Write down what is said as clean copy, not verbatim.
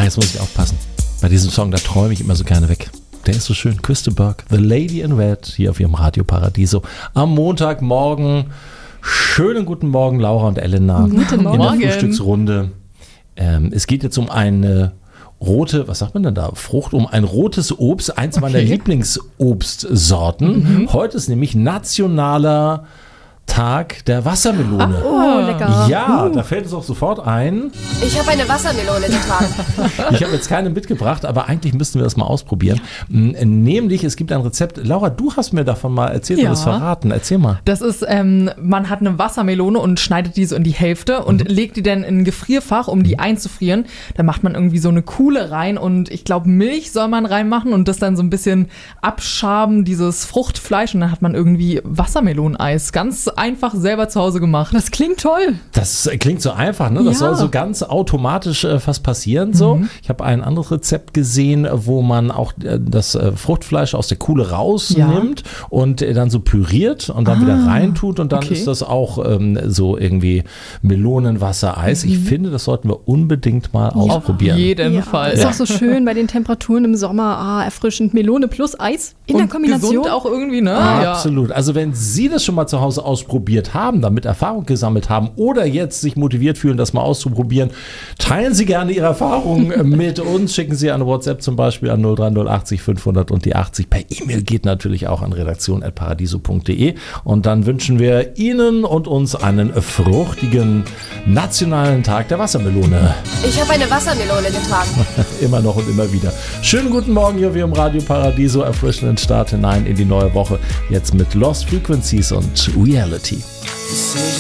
Jetzt muss ich aufpassen. Bei diesem Song, da träume ich immer so gerne weg. Der ist so schön. Krista Burke, The Lady in Red, hier auf ihrem Radio Paradiso. Am Montagmorgen. Schönen guten Morgen, Laura und Elena. Guten Morgen. In der Frühstücksrunde. Es geht jetzt um eine rote, was sagt man denn da? Frucht, um ein rotes Obst, eins meiner Lieblingsobstsorten. Heute ist nämlich nationaler Tag der Wassermelone. Oh, lecker. Ja, da fällt es auch sofort ein. Ich habe eine Wassermelone getragen. Ich habe jetzt keine mitgebracht, aber eigentlich müssten wir das mal ausprobieren. Nämlich, es gibt ein Rezept. Laura, du hast mir davon mal erzählt und das verraten. Erzähl mal. Das ist, man hat eine Wassermelone und schneidet die so in die Hälfte und legt die dann in ein Gefrierfach, um die einzufrieren. Da macht man irgendwie so eine Kuhle rein und ich glaube, Milch soll man reinmachen und das dann so ein bisschen abschaben, dieses Fruchtfleisch, und dann hat man irgendwie Wassermeloneneis. Ganz einfach selber zu Hause gemacht. Das klingt toll. Das klingt so einfach, ne? Das soll so ganz automatisch fast passieren. So. Ich habe ein anderes Rezept gesehen, wo man auch das Fruchtfleisch aus der Kuhle rausnimmt und dann so püriert und dann wieder reintut und dann ist das auch so irgendwie Melonenwasser-Eis. Ich finde, das sollten wir unbedingt mal ausprobieren. Auf jeden Fall. Ist auch so schön bei den Temperaturen im Sommer. Erfrischend. Melone plus Eis in der Kombination. Gesund auch irgendwie, ne? Absolut. Also wenn Sie das schon mal zu Hause ausprobiert haben, damit Erfahrung gesammelt haben oder jetzt sich motiviert fühlen, das mal auszuprobieren, teilen Sie gerne Ihre Erfahrungen mit uns. Schicken Sie eine WhatsApp zum Beispiel an 03080 500 und die 80. Per E-Mail geht natürlich auch an redaktion@paradiso.de. Und dann wünschen wir Ihnen und uns einen fruchtigen nationalen Tag der Wassermelone. Ich habe eine Wassermelone getragen. Immer noch und immer wieder. Schönen guten Morgen hier wie im Radio Paradiso. Erfrischenden Start hinein in die neue Woche. Jetzt mit Lost Frequencies und Reality.